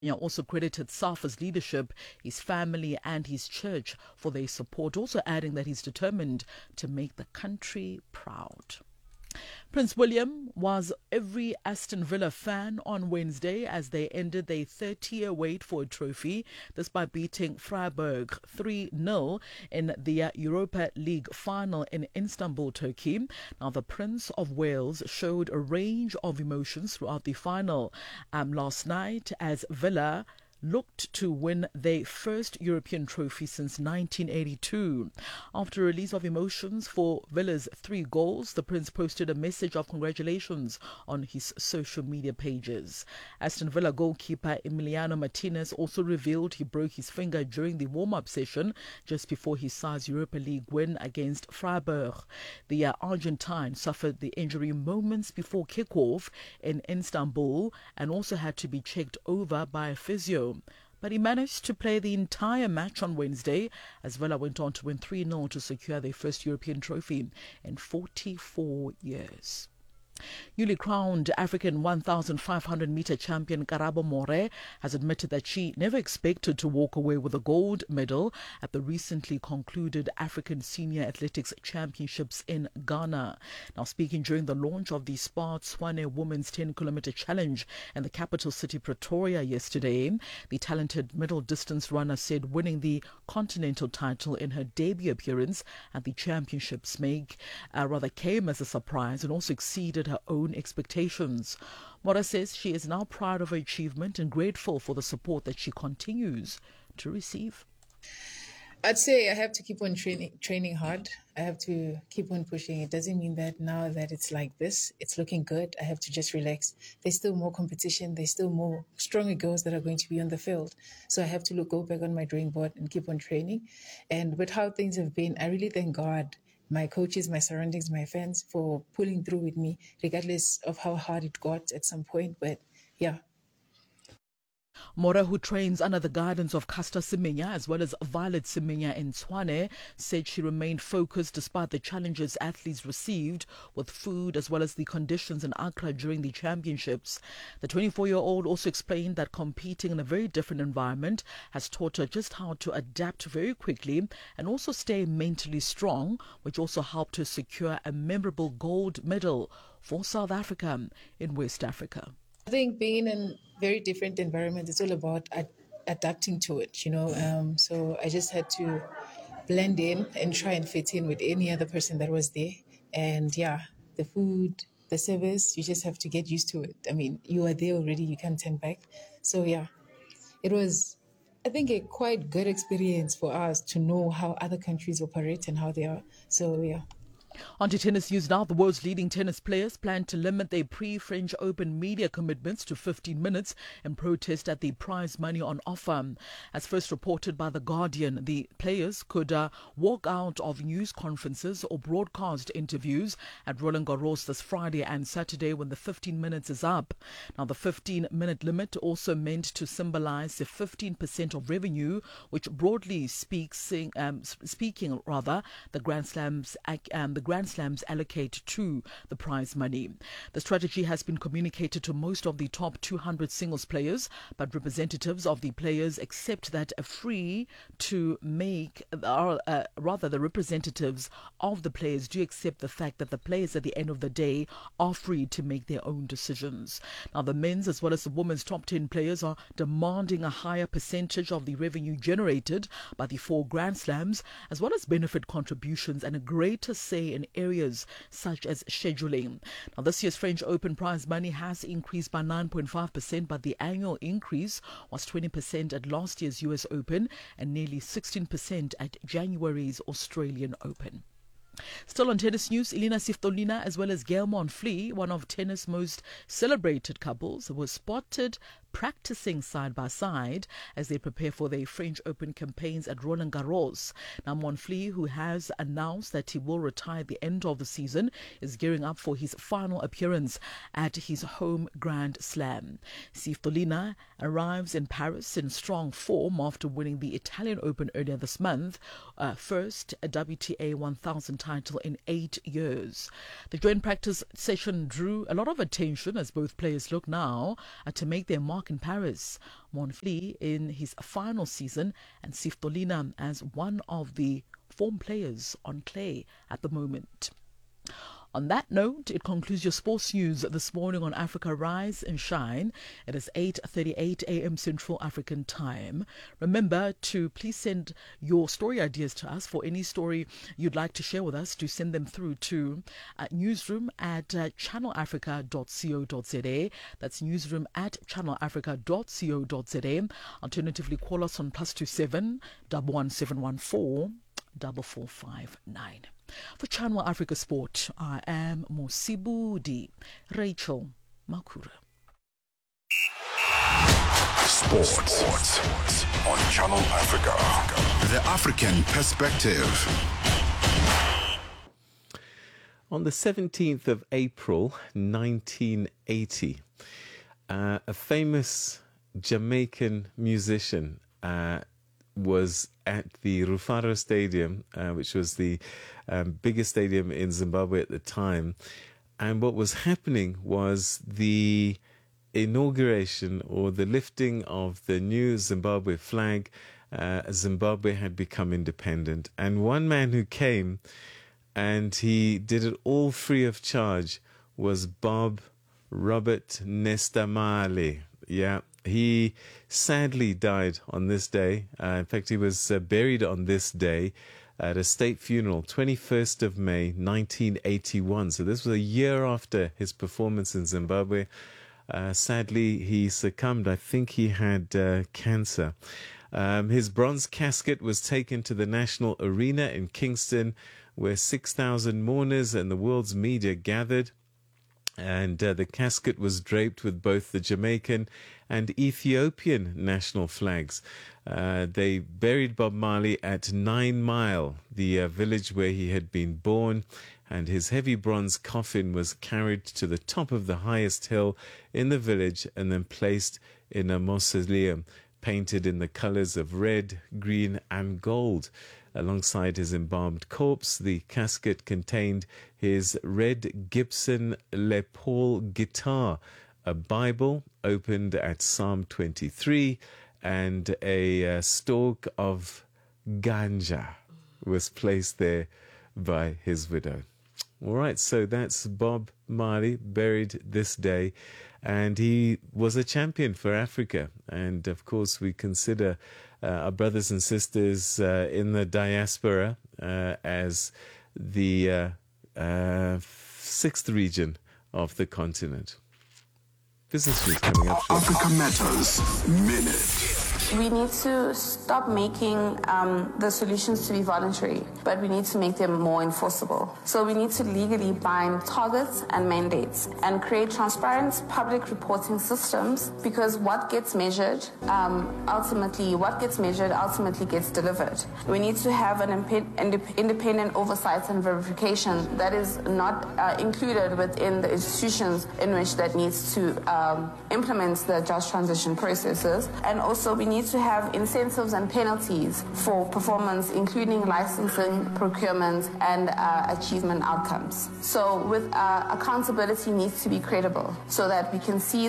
also credited SAFA's leadership, his family and his church for their support, also adding that he's determined to make the country proud. Prince William was every Aston Villa fan on Wednesday as they ended their 30-year wait for a trophy, this by beating Freiburg 3-0 in the Europa League final in Istanbul, Turkey. Now, the Prince of Wales showed a range of emotions throughout the final last night as Villa looked to win their first European trophy since 1982. After a release of emotions for Villa's 3 goals, the Prince posted a message of congratulations on his social media pages. Aston Villa goalkeeper Emiliano Martinez also revealed he broke his finger during the warm-up session just before his side's Europa League win against Freiburg. The Argentine suffered the injury moments before kick-off in Istanbul and also had to be checked over by a physio. But he managed to play the entire match on Wednesday as Villa went on to win 3-0 to secure their first European trophy in 44 years. Newly crowned African 1,500-meter champion Karabo More has admitted that she never expected to walk away with a gold medal at the recently concluded African Senior Athletics Championships in Ghana. Now, speaking during the launch of the Spar Tshwane Women's 10-kilometer challenge in the capital city Pretoria yesterday, the talented middle distance runner said winning the continental title in her debut appearance at the championships came as a surprise and also exceeded her own expectations. Mora says she is now proud of her achievement and grateful for the support that she continues to receive. I'd say I have to keep on training hard. I have to keep on pushing. It doesn't mean that now that it's like this, it's looking good, I have to just relax. There's still more competition. There's still more stronger girls that are going to be on the field. So I have to go back on my drawing board and keep on training. And with how things have been, I really thank God, my coaches, my surroundings, my fans for pulling through with me, regardless of how hard it got at some point. But yeah. Mora, who trains under the guidance of Caster Semenya as well as Violet Semenya in Tshwane, said she remained focused despite the challenges athletes received with food as well as the conditions in Accra during the championships. The 24-year-old also explained that competing in a very different environment has taught her just how to adapt very quickly and also stay mentally strong, which also helped her secure a memorable gold medal for South Africa in West Africa. I think being in a very different environment, it's all about adapting to it, So I just had to blend in and try and fit in with any other person that was there. And yeah, the food, the service, you just have to get used to it. I mean, you are there already, you can't turn back. So yeah, it was, I think, a quite good experience for us to know how other countries operate and how they are. So yeah. On to tennis news now. The world's leading tennis players plan to limit their pre-French Open media commitments to 15 minutes in protest at the prize money on offer. As first reported by The Guardian, the players could walk out of news conferences or broadcast interviews at Roland Garros this Friday and Saturday when the 15 minutes is up. Now, the 15-minute limit also meant to symbolize the 15% of revenue, which broadly speaking, the Grand Slams allocate to the prize money. The strategy has been communicated to most of the top 200 singles players, but representatives of the players accept that the representatives of the players do accept the fact that the players at the end of the day are free to make their own decisions. Now, the men's as well as the women's top 10 players are demanding a higher percentage of the revenue generated by the 4 Grand Slams, as well as benefit contributions and a greater say in areas such as scheduling. Now, this year's French Open prize money has increased by 9.5%, but the annual increase was 20% at last year's US Open and nearly 16% at January's Australian Open. Still on tennis news, Elina Svitolina as well as Gael Monfils, one of tennis' most celebrated couples, were spotted practicing side by side as they prepare for their French Open campaigns at Roland Garros. Now, Monfils, who has announced that he will retire at the end of the season, is gearing up for his final appearance at his home Grand Slam. Svitolina arrives in Paris in strong form after winning the Italian Open earlier this month, first a WTA 1000 title in 8 years. The joint practice session drew a lot of attention as both players look now to make their mark Park in Paris. Monfils in his final season, and Siftolina as one of the form players on clay at the moment. On that note, it concludes your sports news this morning on Africa Rise and Shine. It is 8:38 a.m. Central African Time. Remember to please send your story ideas to us. For any story you'd like to share with us, to send them through to newsroom@channelafrica.co.za. That's newsroom@channelafrica.co.za. Alternatively, call us on +27 11714 4459. For Channel Africa Sport, I am Mosibudi Rachel Makura. Sports on Channel Africa. The African Perspective. On the 17th of April, 1980, a famous Jamaican musician was at the Rufaro Stadium, which was the biggest stadium in Zimbabwe at the time. And what was happening was the inauguration or the lifting of the new Zimbabwe flag. Zimbabwe had become independent. And one man who came, and he did it all free of charge, was Bob Robert Nesta Marley. Yeah. He sadly died on this day. In fact, he was buried on this day at a state funeral, 21st of May, 1981. So this was a year after his performance in Zimbabwe. Sadly, he succumbed. I think he had cancer. His bronze casket was taken to the National Arena in Kingston, where 6,000 mourners and the world's media gathered. And the casket was draped with both the Jamaican and Ethiopian national flags. They buried Bob Marley at 9 Mile, the village where he had been born, and his heavy bronze coffin was carried to the top of the highest hill in the village and then placed in a mausoleum painted in the colors of red, green, and gold. Alongside his embalmed corpse, the casket contained his red Gibson Les Paul guitar, a Bible opened at Psalm 23, and a stalk of ganja was placed there by his widow. All right, so that's Bob Marley, buried this day, and he was a champion for Africa. And of course, we consider our brothers and sisters in the diaspora as the sixth region of the continent. Business news coming up shortly. Africa Matters Minute. We need to stop making the solutions to be voluntary, but we need to make them more enforceable. So we need to legally bind targets and mandates and create transparent public reporting systems, because what gets measured ultimately gets delivered. We need to have an independent oversight and verification that is not included within the institutions in which that needs to implement the just transition processes. And also we need to have incentives and penalties for performance, including licensing, procurement, and achievement outcomes. So with accountability needs to be credible, so that we can see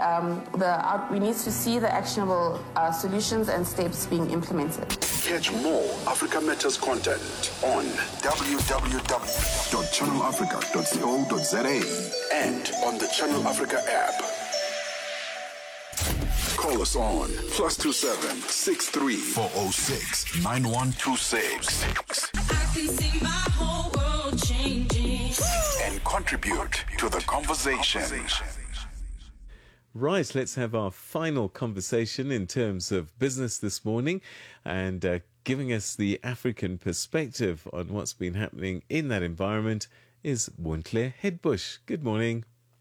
we need to see the actionable solutions and steps being implemented. Catch more Africa Matters content on www.channelafrica.co.za and on the Channel Africa app. Call us on +27 63 406 9126. I can see my whole world changing. And contribute to the conversation. Right, let's have our final conversation in terms of business this morning, and giving us the African perspective on what's been happening in that environment is Wontle Headbush. Good morning.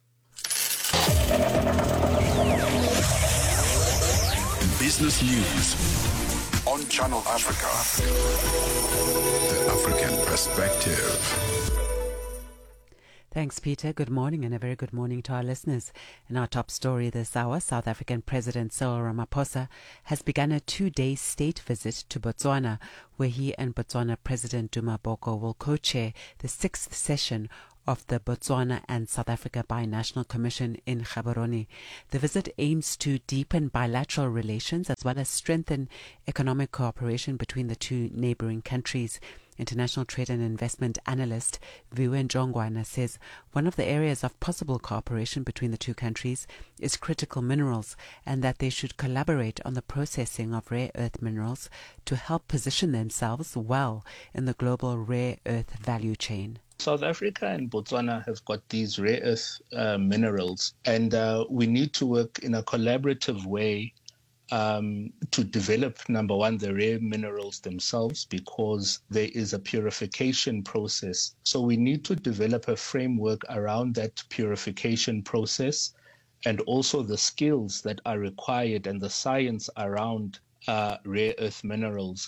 Business news on Channel Africa. The African Perspective. Thanks, Peter. Good morning and a very good morning to our listeners. In our top story this hour, South African President Cyril Ramaphosa has begun a 2-day state visit to Botswana, where he and Botswana President Duma Boko will co-chair the 6th session of the Botswana and South Africa Binational Commission in Gaborone. The visit aims to deepen bilateral relations as well as strengthen economic cooperation between the two neighboring countries. International Trade and Investment Analyst Viwe Njongwana says one of the areas of possible cooperation between the two countries is critical minerals, and that they should collaborate on the processing of rare earth minerals to help position themselves well in the global rare earth value chain. South Africa and Botswana have got these rare earth minerals, and we need to work in a collaborative way to develop, number one, the rare minerals themselves, because there is a purification process. So we need to develop a framework around that purification process, and also the skills that are required and the science around rare earth minerals.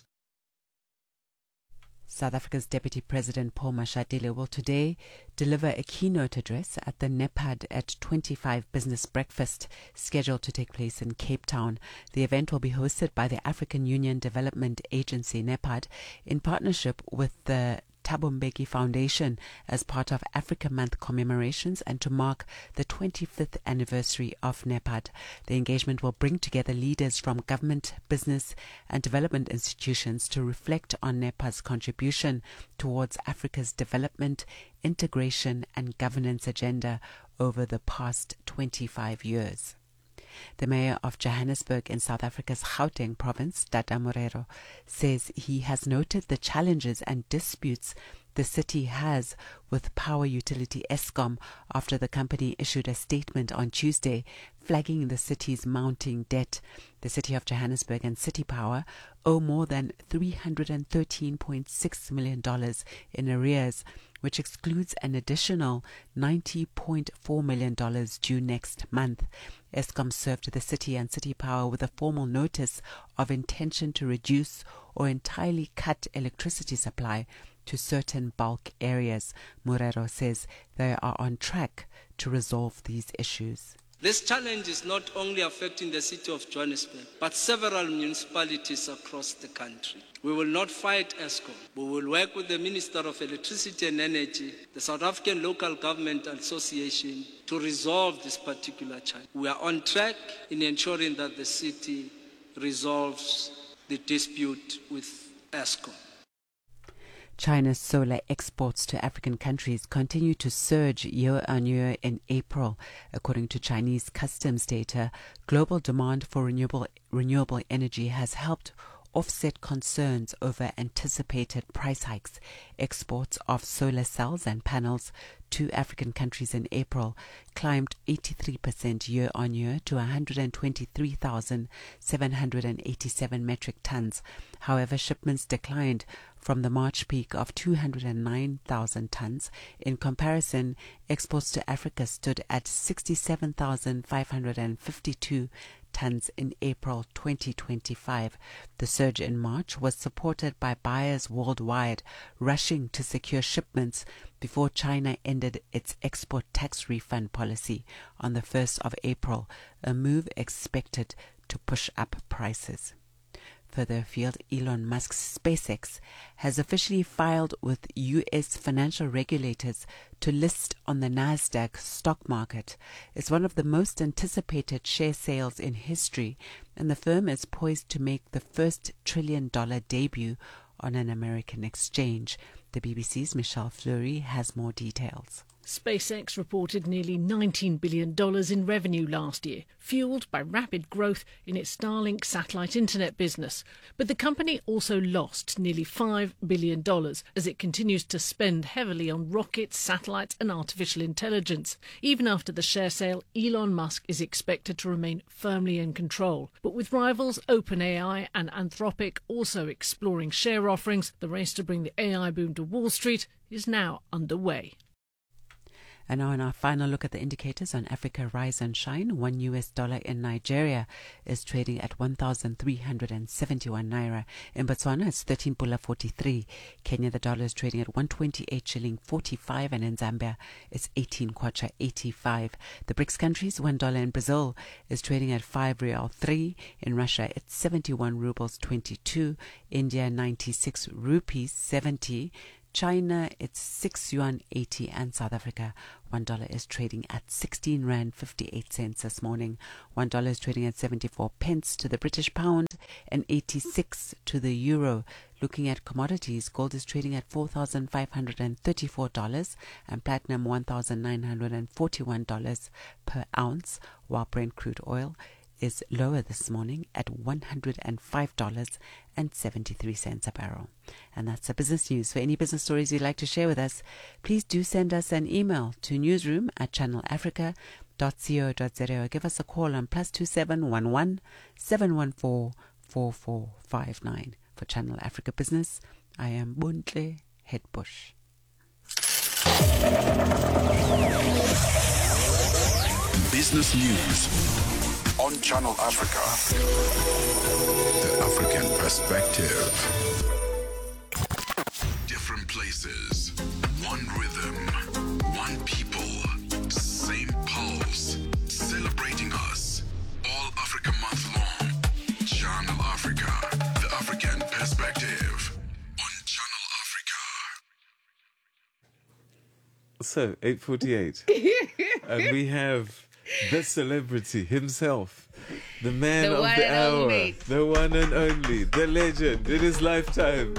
South Africa's Deputy President Paul Mashatile will today deliver a keynote address at the NEPAD at 25 Business Breakfast, scheduled to take place in Cape Town. The event will be hosted by the African Union Development Agency, NEPAD, in partnership with the Thabo Mbeki Foundation as part of Africa Month commemorations and to mark the 25th anniversary of NEPAD. The engagement will bring together leaders from government, business and development institutions to reflect on NEPAD's contribution towards Africa's development, integration and governance agenda over the past 25 years. The mayor of Johannesburg in South Africa's Gauteng province, Tata Morero, says he has noted the challenges and disputes the city has with power utility Eskom after the company issued a statement on Tuesday flagging the city's mounting debt. The city of Johannesburg and City Power owe more than $313.6 million in arrears, which excludes an additional $90.4 million due next month. Eskom served the city and City Power with a formal notice of intention to reduce or entirely cut electricity supply to certain bulk areas. Morero says they are on track to resolve these issues. This challenge is not only affecting the city of Johannesburg, but several municipalities across the country. We will not fight Eskom. We will work with the Minister of Electricity and Energy, the South African Local Government Association, to resolve this particular challenge. We are on track in ensuring that the city resolves the dispute with Eskom. China's solar exports to African countries continue to surge year on year in April. According to Chinese customs data, global demand for renewable energy has helped offset concerns over anticipated price hikes. Exports of solar cells and panels to African countries in April climbed 83% year on year to 123,787 metric tons. However, shipments declined from the March peak of 209,000 tons. In comparison, exports to Africa stood at 67,552 tons in April 2025. The surge in March was supported by buyers worldwide rushing to secure shipments before China ended its export tax refund policy on the 1st of April, a move expected to push up prices. Further afield, Elon Musk's SpaceX has officially filed with U.S. financial regulators to list on the NASDAQ stock market. It's one of the most anticipated share sales in history, and the firm is poised to make the first trillion-dollar debut on an American exchange. The BBC's Michelle Fleury has more details. SpaceX reported nearly $19 billion in revenue last year, fueled by rapid growth in its Starlink satellite internet business. But the company also lost nearly $5 billion as it continues to spend heavily on rockets, satellites and artificial intelligence. Even after the share sale, Elon Musk is expected to remain firmly in control. But with rivals OpenAI and Anthropic also exploring share offerings, the race to bring the AI boom to Wall Street is now underway. And now in our final look at the indicators on Africa Rise and Shine, $1 in Nigeria is trading at 1,371 naira. In Botswana, it's 13.43. Kenya, the dollar is trading at 128 shilling 45, and in Zambia, it's 18 kwacha 85. The BRICS countries, $1 in Brazil is trading at 5 real 3. In Russia, it's 71 rubles 22. India, 96 rupees 70. China, it's 6 yuan 80, and South Africa, $1 is trading at 16 rand 58 cents this morning. $1 is trading at 74 pence to the British pound and 86 to the euro. Looking at commodities, gold is trading at $4,534 and platinum $1,941 per ounce, while Brent crude oil is lower this morning at $105.73 a barrel. And that's the business news. For any business stories you'd like to share with us, please do send us an email to newsroom@channelafrica.co.za or give us a call on +2711 714 4459. For Channel Africa Business, I am Buntle Headbush. Business News on Channel Africa. The African perspective. Different places, one rhythm, one people, same pulse, celebrating us. All Africa month long. Channel Africa, the African perspective on Channel Africa. So, 8:48. And we have the celebrity himself, the man of the hour, the one and only, the legend in his lifetime.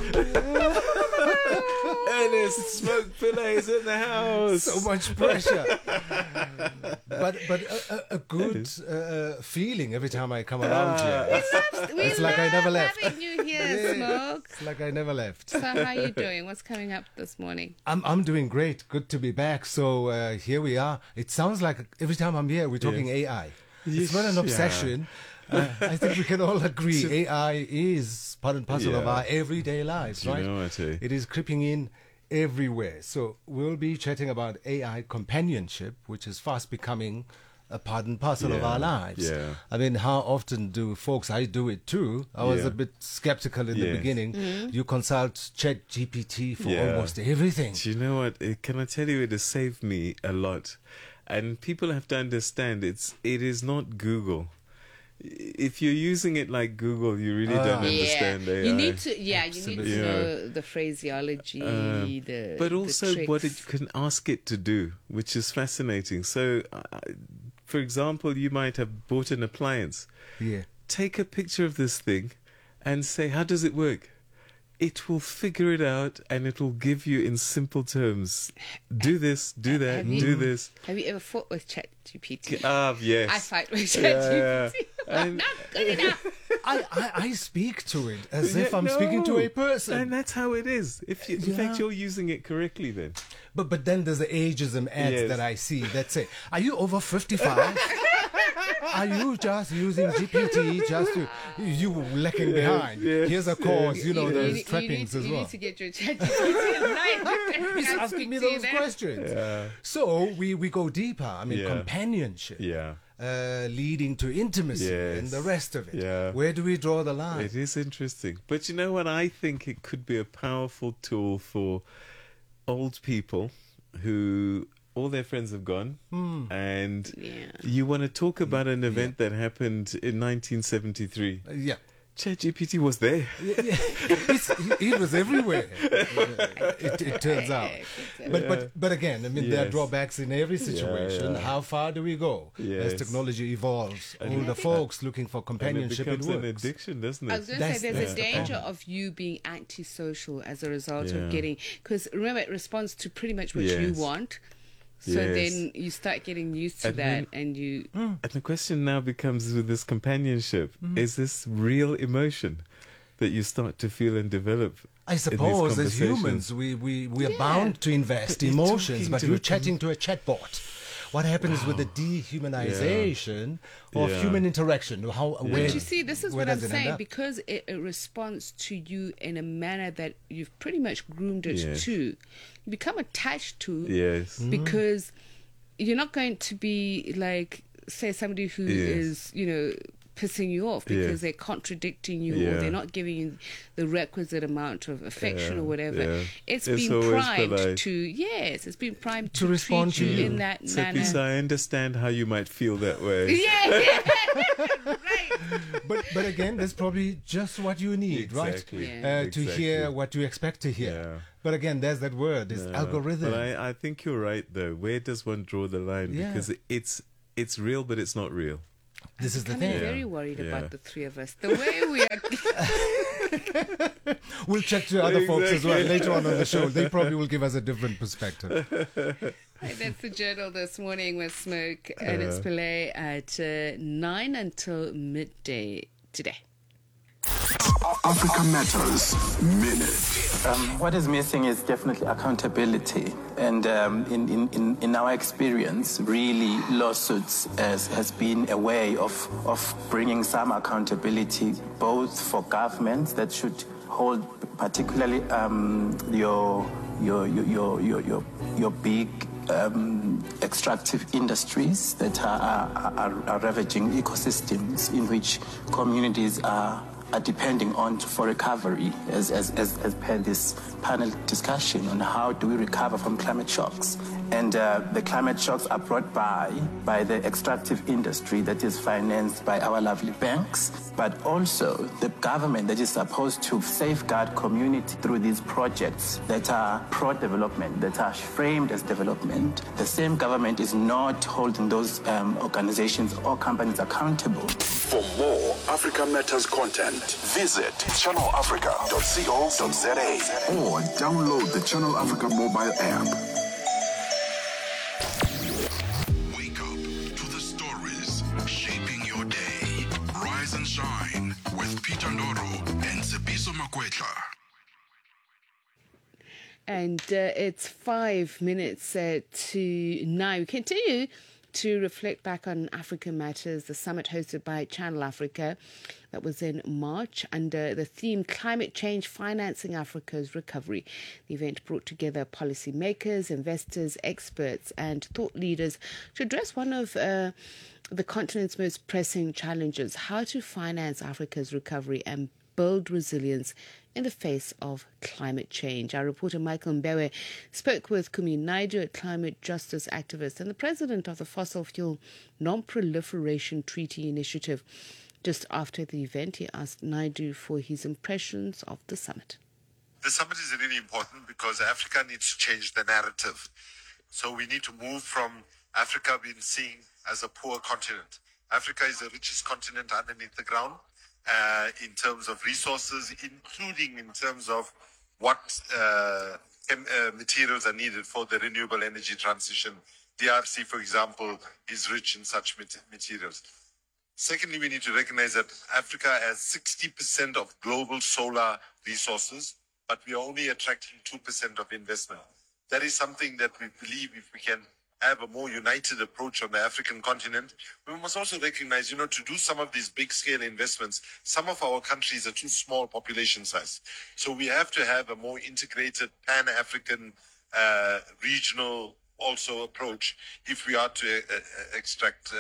Ernest Smoke Pillay is in the house. So much pressure. but a good feeling every time I come around here. It's like I never left. Having you here, Smoke. It's like I never left. So how are you doing? What's coming up this morning? I'm doing great. Good to be back. So here we are. It sounds like every time I'm here, we're talking AI. It's not an obsession. I think we can all agree AI is part and parcel of our everyday lives, right? You know what, eh? It is creeping in everywhere. So we'll be chatting about AI companionship, which is fast becoming a part and parcel of our lives. Yeah. I mean, how often do folks, I do it too. I was a bit skeptical in the beginning. You consult ChatGPT for almost everything. Do you know what? Can I tell you, it has saved me a lot. And people have to understand it is not Google. If you're using it like Google, you really don't understand AI. You need to know the phraseology, but also the what it can ask it to do, which is fascinating. So, for example, you might have bought an appliance. Yeah. Take a picture of this thing and say, how does it work? It will figure it out and it will give you in simple terms, do this, do that, do this. Have you ever fought with ChatGPT? Yes. I fight with ChatGPT. I'm not good enough. I speak to it as if I'm speaking to a person. And that's how it is. In fact, you're using it correctly then. But then there's the ageism ads that I see that say, are you over 55? Are you just using GPT just to you lacking behind? Here's a course, those trappings as well. You need to get your ChatGPT in line. He's asking me those questions. Yeah. So we go deeper. I mean, companionship. Yeah. Leading to intimacy and the rest of it. Yeah. Where do we draw the line? It is interesting. But you know what? I think it could be a powerful tool for old people who all their friends have gone and you want to talk about an event that happened in 1973. ChatGPT was there. It was everywhere. It turns out. But again, I mean, there are drawbacks in every situation. How far do we go as technology evolves? Older folks looking for companionship. And it becomes an addiction, doesn't it? I was going to say there's a danger of you being antisocial as a result of getting, because remember, it responds to pretty much what you want. So then you start getting used to that, and you. And the question now becomes, with this companionship, is this real emotion that you start to feel and develop? I suppose as humans, we are bound to invest emotions, but you're chatting to a chatbot. What happens with the dehumanization of human interaction? But you see, this is what I'm saying, because it responds to you in a manner that you've pretty much groomed it to. You become attached to, because you're not going to be like, say, somebody who is, pissing you off because they're contradicting you or they're not giving you the requisite amount of affection or whatever. It's been primed to it's been primed to respond to you in that manner. So I understand how you might feel that way. Right. But again, that's probably just what you need, right? To hear what you expect to hear. But again, there's that word, this algorithm. But I think you're right, though. Where does one draw the line? Because it's real, but it's not real. This is the thing. I'm very worried about the three of us. The way we are. We'll check to other folks as well later on the show. They probably will give us a different perspective. That's the Journal this morning with Smoke and it's Pillay at 9 until midday today. Africa Matters Minute. What is missing is definitely accountability. And in our experience, really, lawsuits has been a way of bringing some accountability, both for governments that should hold particularly your big extractive industries that are ravaging ecosystems in which communities are depending on for recovery, as per this panel discussion on how do we recover from climate shocks. And the climate shocks are brought by the extractive industry that is financed by our lovely banks, but also the government that is supposed to safeguard community through these projects that are pro-development, that are framed as development. The same government is not holding those organizations or companies accountable. For more Africa Matters content, visit channelafrica.co.za or download the Channel Africa mobile app. Wake up to the stories shaping your day. Rise and shine with Peter Ndoro and Sepiso Makwetla. And it's 5 minutes to 9. We continue to reflect back on Africa Matters, the summit hosted by Channel Africa that was in March under the theme Climate Change Financing Africa's Recovery. The event brought together policymakers, investors, experts and thought leaders to address one of the continent's most pressing challenges, how to finance Africa's recovery and build resilience in the face of climate change. Our reporter Michael Mbewe spoke with Kumi Naidu, a climate justice activist and the president of the Fossil Fuel Non-Proliferation Treaty Initiative. Just after the event, he asked Naidu for his impressions of the summit. The summit is really important because Africa needs to change the narrative. So we need to move from Africa being seen as a poor continent. Africa is the richest continent underneath the ground. In terms of resources, including in terms of what materials are needed for the renewable energy transition. DRC, for example, is rich in such materials. Secondly, we need to recognize that Africa has 60% of global solar resources, but we are only attracting 2% of investment. That is something that we believe if we can have a more united approach on the African continent. We must also recognize, to do some of these big scale investments, some of our countries are too small population size. So we have to have a more integrated pan-African regional also approach if we are to extract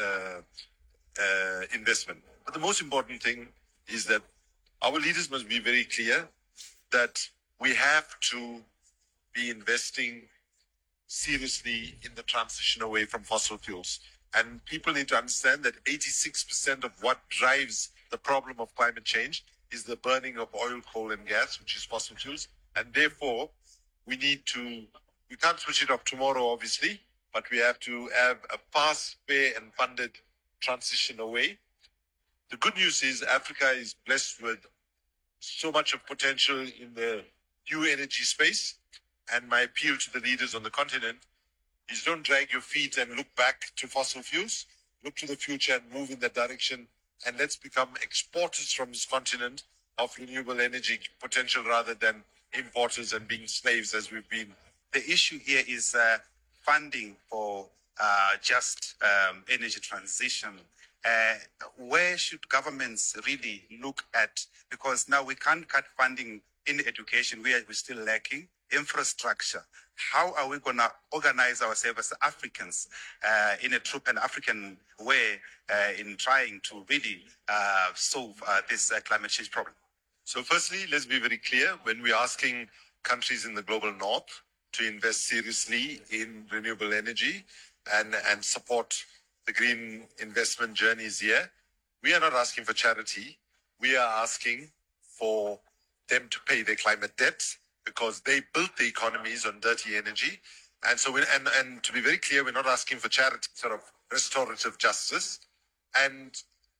investment. But the most important thing is that our leaders must be very clear that we have to be investing seriously in the transition away from fossil fuels. And people need to understand that 86% of what drives the problem of climate change is the burning of oil, coal and gas, which is fossil fuels. And therefore, we can't switch it off tomorrow, obviously, but we have to have a fast, fair and funded transition away. The good news is Africa is blessed with so much of potential in the new energy space. And my appeal to the leaders on the continent is don't drag your feet and look back to fossil fuels. Look to the future and move in that direction. And let's become exporters from this continent of renewable energy potential rather than importers and being slaves as we've been. The issue here is funding for just energy transition. Where should governments really look at? Because now we can't cut funding in education where we're still lacking. Infrastructure, how are we going to organize ourselves as Africans in a true Pan-African way in trying to really solve this climate change problem? So firstly, let's be very clear. When we're asking countries in the global north to invest seriously in renewable energy and support the green investment journeys here, we are not asking for charity. We are asking for them to pay their climate debt because they built the economies on dirty energy. And so, and to be very clear, we're not asking for charity, sort of restorative justice. And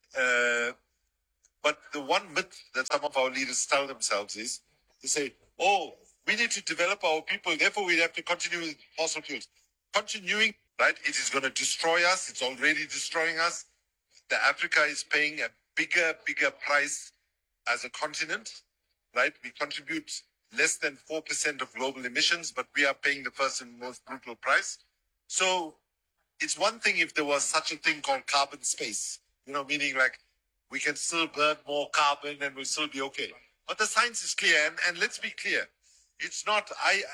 but the one myth that some of our leaders tell themselves is to say, oh, we need to develop our people, therefore we have to continue with fossil fuels. Continuing, right, it is going to destroy us. It's already destroying us. Africa is paying a bigger price as a continent, right? We contribute less than 4% of global emissions, but we are paying the first and most brutal price. So it's one thing if there was such a thing called carbon space, meaning like we can still burn more carbon and we'll still be okay. But the science is clear, and let's be clear. It's not,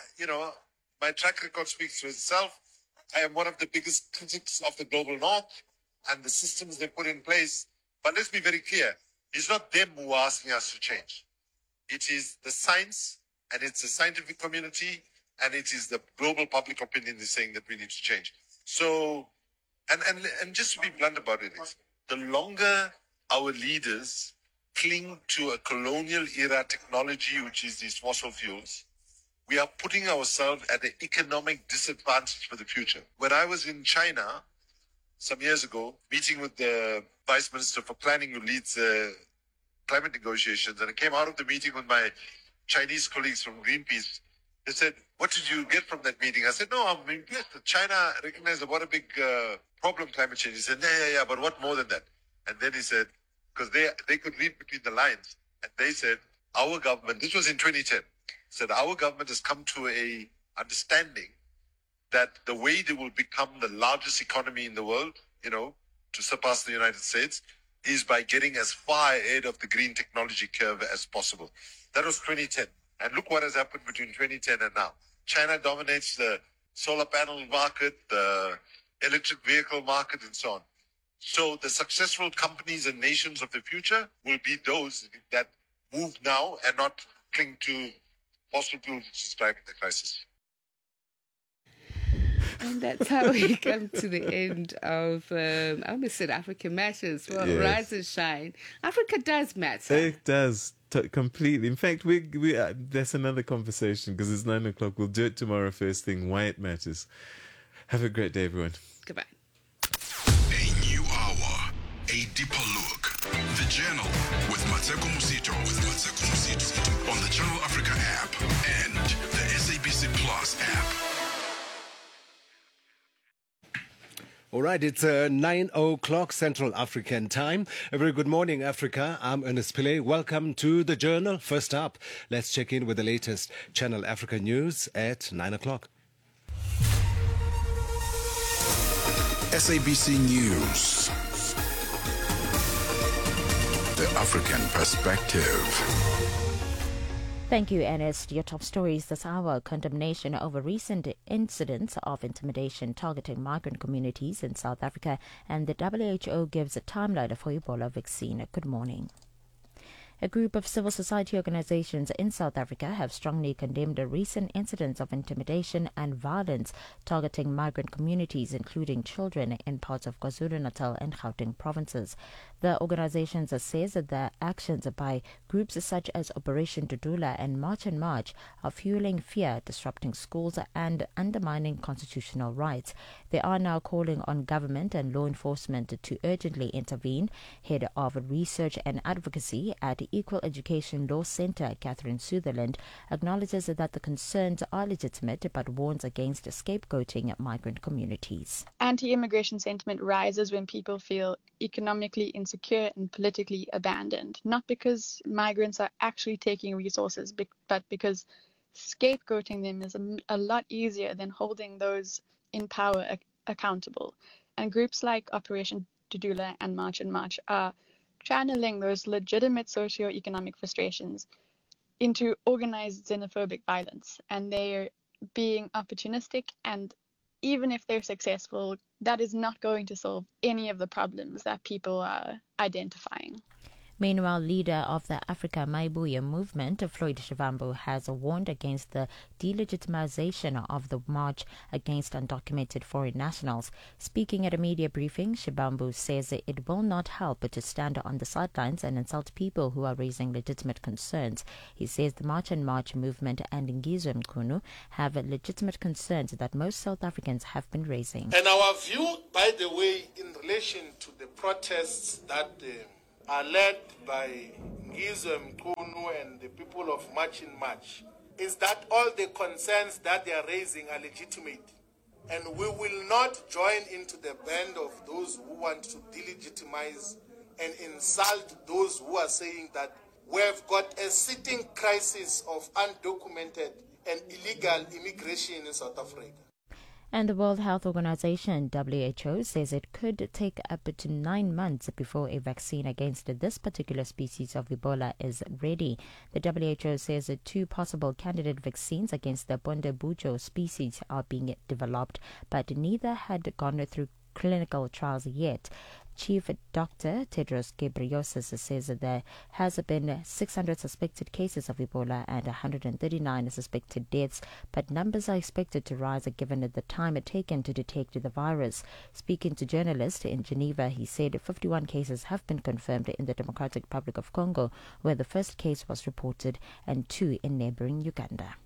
my track record speaks for itself. I am one of the biggest critics of the global north and the systems they put in place. But let's be very clear. It's not them who are asking us to change. It is the science, and it's the scientific community, and it is the global public opinion is saying that we need to change. So, and just to be blunt about it, is the longer our leaders cling to a colonial era technology, which is these fossil fuels, we are putting ourselves at an economic disadvantage for the future. When I was in China some years ago, meeting with the Vice Minister for Planning who leads climate negotiations, and I came out of the meeting with my Chinese colleagues from Greenpeace. They said, what did you get from that meeting? I said, no, I'm impressed that China recognized what a big problem climate change. He said, yeah, but what more than that? And then he said, because they could read between the lines, and they said, our government, this was in 2010, said our government has come to a understanding that the way they will become the largest economy in the world, to surpass the United States, is by getting as far ahead of the green technology curve as possible. That was 2010. And look what has happened between 2010 and now. China dominates the solar panel market, the electric vehicle market, and so on. So the successful companies and nations of the future will be those that move now and not cling to fossil fuels, which is driving the crisis. And that's how we come to the end of, I almost said Africa Matters. Well, yes. Rise and shine. Africa does matter. It does, completely. In fact, we that's another conversation because it's 9 o'clock. We'll do it tomorrow first thing, why it matters. Have a great day, everyone. Goodbye. A new hour, a deeper look. The Journal with Mateko Musito. On the Channel Africa app and the SABC Plus app. All right, it's 9 o'clock Central African time. A very good morning, Africa. I'm Ernest Pillay. Welcome to the Journal. First up, let's check in with the latest Channel Africa news at 9 o'clock. SABC News. The African Perspective. Thank you, Ernest. Your top stories this hour: condemnation over recent incidents of intimidation targeting migrant communities in South Africa, and the WHO gives a timeline for Ebola vaccine. Good morning. A group of civil society organizations in South Africa have strongly condemned the recent incidents of intimidation and violence targeting migrant communities, including children, in parts of KwaZulu-Natal and Gauteng provinces. The organizations says that the actions by groups such as Operation Dudula and March and March are fueling fear, disrupting schools and undermining constitutional rights. They are now calling on government and law enforcement to urgently intervene. Head of Research and Advocacy at Equal Education Law Centre, Catherine Sutherland, acknowledges that the concerns are legitimate but warns against scapegoating migrant communities. Anti-immigration sentiment rises when people feel economically insecure and politically abandoned, not because migrants are actually taking resources, but because scapegoating them is a lot easier than holding those in power accountable. And groups like Operation Dudula and March and March are channeling those legitimate socio-economic frustrations into organized xenophobic violence. And they're being opportunistic, and even if they're successful, that is not going to solve any of the problems that people are identifying. Meanwhile, leader of the Africa Maibuya movement, Floyd Shivambu, has warned against the delegitimization of the march against undocumented foreign nationals. Speaking at a media briefing, Shivambu says it will not help to stand on the sidelines and insult people who are raising legitimate concerns. He says the March and March movement and Ngizwe Mkhunu have legitimate concerns that most South Africans have been raising. And our view, by the way, in relation to the protests that are led by Ngizwe Mkhunu and the people of March in March, is that all the concerns that they are raising are legitimate. And we will not join into the band of those who want to delegitimize and insult those who are saying that we have got a sitting crisis of undocumented and illegal immigration in South Africa. And the World Health Organization, WHO, says it could take up to 9 months before a vaccine against this particular species of Ebola is ready. The WHO says 2 possible candidate vaccines against the Bundibugyo species are being developed, but neither had gone through clinical trials yet. Chief Dr. Tedros Ghebreyesus says that there has been 600 suspected cases of Ebola and 139 suspected deaths, but numbers are expected to rise given the time taken to detect the virus. Speaking to journalists in Geneva, he said 51 cases have been confirmed in the Democratic Republic of Congo, where the first case was reported, and 2 in neighboring Uganda.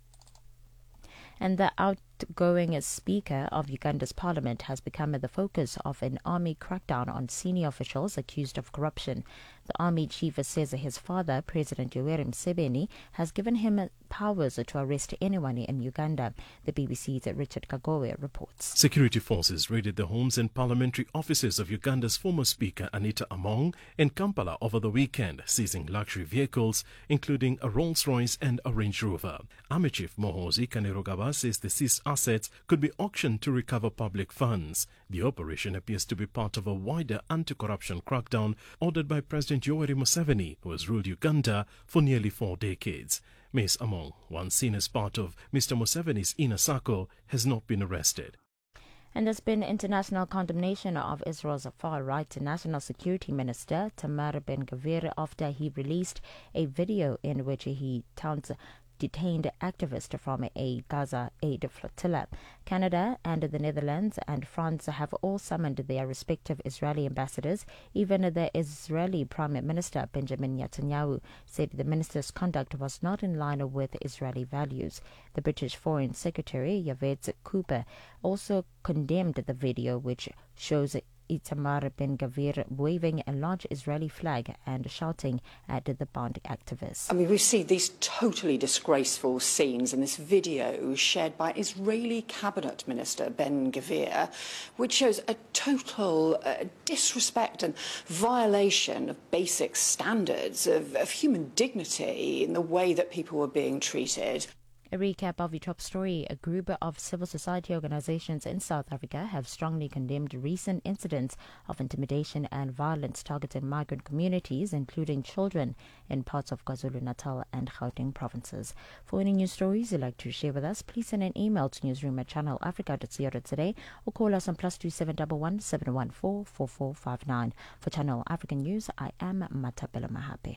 And the outgoing Speaker of Uganda's parliament has become the focus of an army crackdown on senior officials accused of corruption. The army chief says his father, President Yoweri Museveni, has given him powers to arrest anyone in Uganda. The BBC's Richard Kagowe reports. Security forces raided the homes and parliamentary offices of Uganda's former Speaker Anita Among in Kampala over the weekend, seizing luxury vehicles, including a Rolls-Royce and a Range Rover. Army Chief Mohozi Kainerugaba says the seized assets could be auctioned to recover public funds. The operation appears to be part of a wider anti-corruption crackdown ordered by President Yoweri Museveni, who has ruled Uganda for nearly 4 decades. Ms. Among, once seen as part of Mr. Museveni's inner circle, has not been arrested. And there's been international condemnation of Israel's far-right National Security Minister Tamar Ben-Gvir after he released a video in which he taunts detained activist from a Gaza aid flotilla. Canada and the Netherlands and France have all summoned their respective Israeli ambassadors. Even the Israeli Prime Minister Benjamin Netanyahu said the minister's conduct was not in line with Israeli values. The British Foreign Secretary Yavuz Cooper also condemned the video, which shows Itamar Ben-Gvir waving a large Israeli flag and shouting at the bound activists. I mean, we see these totally disgraceful scenes in this video shared by Israeli Cabinet Minister Ben-Gvir, which shows a total disrespect and violation of basic standards of human dignity in the way that people were being treated. A recap of your top story. A group of civil society organizations in South Africa have strongly condemned recent incidents of intimidation and violence targeting migrant communities, including children, in parts of KwaZulu-Natal and Gauteng provinces. For any news stories you'd like to share with us, please send an email to newsroom@channelafrica.co.za or call us on +2711 714 4459. For Channel African News, I am Matapela Mahape.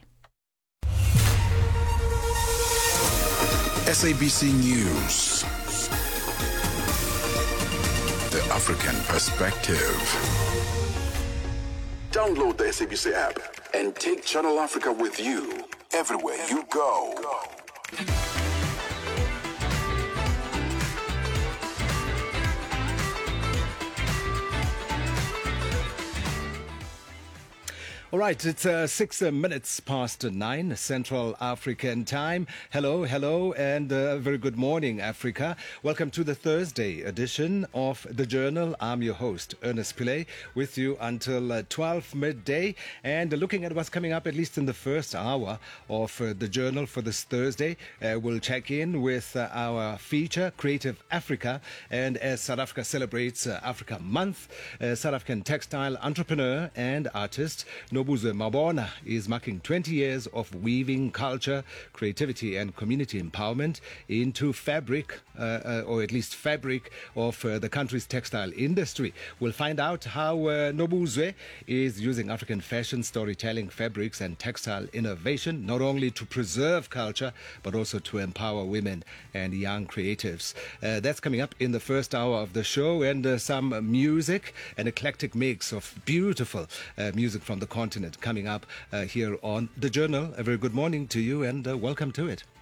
SABC News. The African Perspective. Download the SABC app and take Channel Africa with you everywhere you go. All right, it's 6 minutes past 9 Central African time. Hello, and very good morning, Africa. Welcome to the Thursday edition of The Journal. I'm your host, Ernest Pillay, with you until 12 midday. And looking at what's coming up, at least in the first hour of The Journal for this Thursday, we'll check in with our feature, Creative Africa. And as South Africa celebrates Africa Month, South African textile entrepreneur and artist Nobu Nobuzwe Mabona is marking 20 years of weaving culture, creativity and community empowerment into fabric, or at least fabric of the country's textile industry. We'll find out how Nobuzwe is using African fashion, storytelling, fabrics and textile innovation, not only to preserve culture, but also to empower women and young creatives. That's coming up in the first hour of the show, and some music, an eclectic mix of beautiful music from the continent coming up here on The Journal. A very good morning to you and welcome to it.